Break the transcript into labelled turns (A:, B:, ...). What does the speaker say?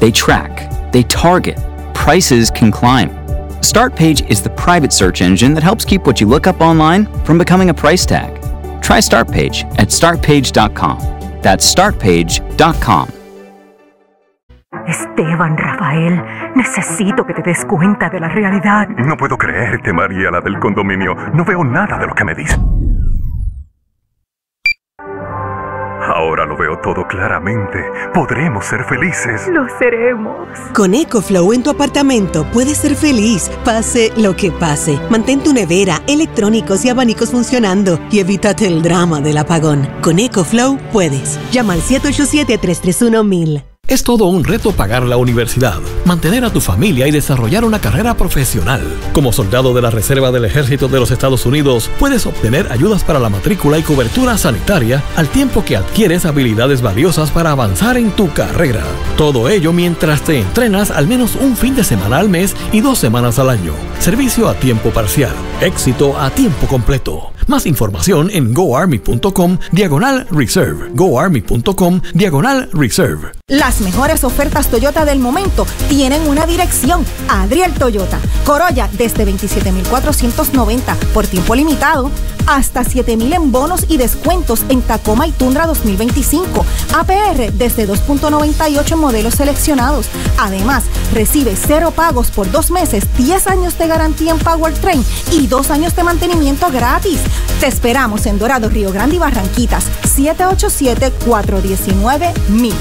A: They track, they target, prices can climb. Startpage is the private search engine that helps keep what you look up online from becoming a price tag. Try Startpage at startpage.com. That's startpage.com.
B: Esteban, Rafael, necesito que te des cuenta de la realidad.
C: No puedo creerte, María, la del condominio. No veo nada de lo que me dices. Ahora lo veo todo claramente. Podremos ser felices.
B: Lo seremos.
D: Con EcoFlow en tu apartamento puedes ser feliz, pase lo que pase. Mantén tu nevera, electrónicos y abanicos funcionando y evítate el drama del apagón. Con EcoFlow puedes. Llama al 787-331-1000.
E: Es todo un reto pagar la universidad, mantener a tu familia y desarrollar una carrera profesional. Como soldado de la Reserva del Ejército de los Estados Unidos, puedes obtener ayudas para la matrícula y cobertura sanitaria al tiempo que adquieres habilidades valiosas para avanzar en tu carrera. Todo ello mientras te entrenas al menos un fin de semana al mes y 2 semanas al año. Servicio a tiempo parcial. Éxito a tiempo completo. Más información en goarmy.com/reserve. goarmy.com/reserve.
F: Las mejores ofertas Toyota del momento tienen una dirección: Adriel Toyota. Corolla desde $27,490 por tiempo limitado, hasta $7,000 en bonos y descuentos en Tacoma y Tundra 2025. APR desde 2.98 en modelos seleccionados. Además, recibe 0 pagos por 2 meses, 10 años de garantía en Powertrain y 2 años de mantenimiento gratis. Te esperamos en Dorado, Río Grande y Barranquitas. 787-419-1000.